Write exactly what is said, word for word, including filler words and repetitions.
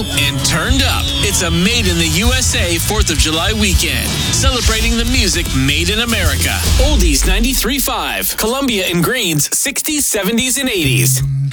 and turned up. It's a Made in the U S A fourth of July weekend, celebrating the music made in America. Oldies ninety-three point five, Columbia and Greens sixties, seventies, and eighties.